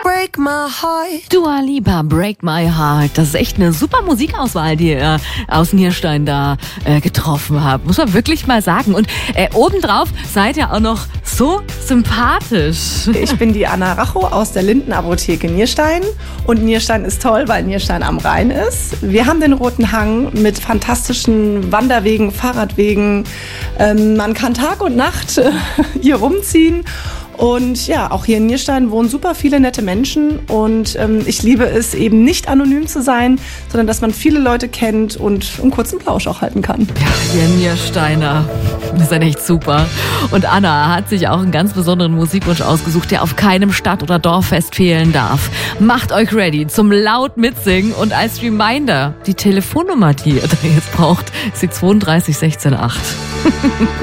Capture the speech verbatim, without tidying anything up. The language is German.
break my heart. Dua Lipa, Break My Heart. Das ist echt eine super Musikauswahl, die ihr aus Nierstein da äh, getroffen habt. Muss man wirklich mal sagen. Und äh, obendrauf seid ihr auch noch so sympathisch. Ich bin die Anna Racho aus der Lindenapotheke Nierstein. Und Nierstein ist toll, weil Nierstein am Rhein ist. Wir haben den Roten Hang mit fantastischen Wanderwegen, Fahrradwegen. Ähm, man kann Tag und Nacht äh, hier rumziehen. Und ja, auch hier in Nierstein wohnen super viele nette Menschen und ähm, ich liebe es eben nicht anonym zu sein, sondern dass man viele Leute kennt und einen kurzen Plausch auch halten kann. Ja, ihr Niersteiner, das ist ja echt super. Und Anna hat sich auch einen ganz besonderen Musikwunsch ausgesucht, der auf keinem Stadt- oder Dorffest fehlen darf. Macht euch ready zum laut mitsingen und als Reminder, die Telefonnummer, die ihr da jetzt braucht, ist die zwei drei sechzehn acht.